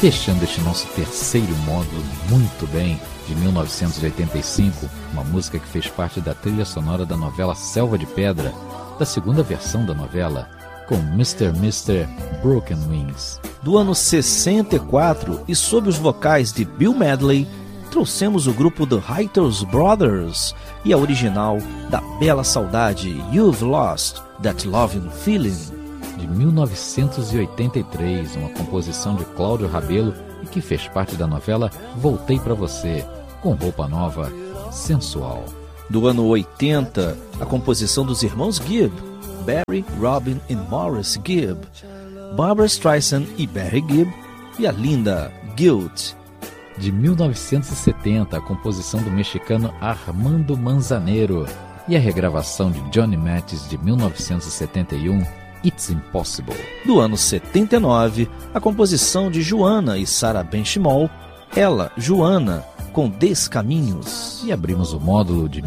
Fechando este nosso terceiro módulo muito bem, de 1985, uma música que fez parte da trilha sonora da novela Selva de Pedra, da segunda versão da novela, com Mr. Broken Wings. Do ano 64, e sob os vocais de Bill Medley, trouxemos o grupo The Hitters Brothers e a original da bela saudade You've Lost That Loving Feeling, de 1983, uma composição de Cláudio Rabelo e que fez parte da novela Voltei Pra Você, com roupa nova, sensual. Do ano 80, a composição dos irmãos Gibb, Barry, Robin e Morris Gibb, Barbra Streisand e Barry Gibb, e a linda Guilt. De 1970, a composição do mexicano Armando Manzanero e a regravação de Johnny Mathis de 1971, It's Impossible. Do ano 79, a composição de Joana e Sarah Benchimol, ela, Joana, com Descaminhos. E abrimos o módulo de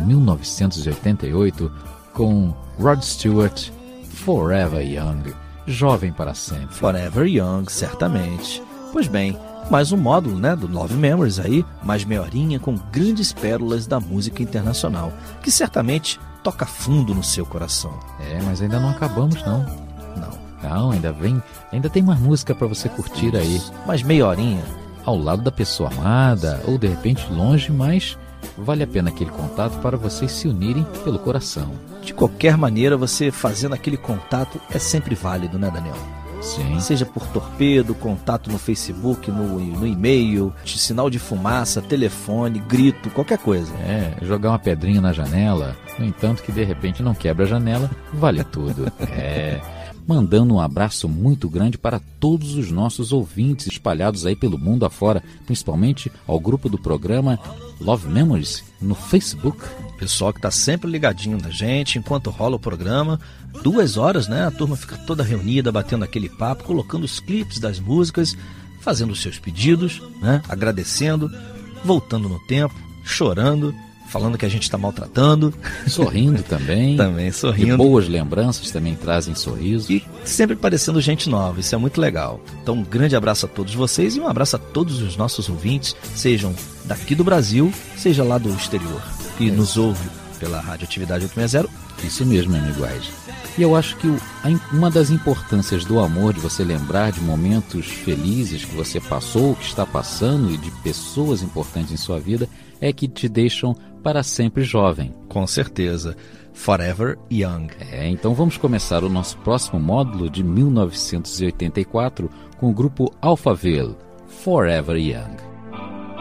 1988 com Rod Stewart, Forever Young, jovem para sempre. Forever Young, certamente. Pois bem, mais um módulo, né, do Love Memories aí, mais meia horinha com grandes pérolas da música internacional, que certamente toca fundo no seu coração. Mas ainda não acabamos, não. Não, ainda tem mais música para você curtir aí. Mais meia horinha. Ao lado da pessoa amada, ou de repente longe, mas vale a pena aquele contato para vocês se unirem pelo coração. De qualquer maneira, você fazendo aquele contato é sempre válido, né, Daniel? Sim. Seja por torpedo, contato no Facebook, no e-mail, sinal de fumaça, telefone, grito, qualquer coisa. Jogar uma pedrinha na janela, no entanto que de repente não quebra a janela, vale tudo. Mandando um abraço muito grande para todos os nossos ouvintes espalhados aí pelo mundo afora, principalmente ao grupo do programa Love Memories no Facebook. Pessoal que está sempre ligadinho na gente enquanto rola o programa. 2 horas, né? A turma fica toda reunida, batendo aquele papo, colocando os clipes das músicas, fazendo os seus pedidos, né? Agradecendo, voltando no tempo, chorando, falando que a gente está maltratando. Sorrindo também. Também sorrindo. E boas lembranças também trazem sorrisos. E sempre parecendo gente nova, isso é muito legal. Então um grande abraço a todos vocês e um abraço a todos os nossos ouvintes, sejam daqui do Brasil, seja lá do exterior, que nos ouve pela Radioatividade 860. Isso mesmo, amigo Ais. E eu acho que uma das importâncias do amor, de você lembrar de momentos felizes que você passou, que está passando, e de pessoas importantes em sua vida, é que te deixam para sempre jovem. Com certeza. Forever Young. Então vamos começar o nosso próximo módulo de 1984 com o grupo Alphaville, Forever Young.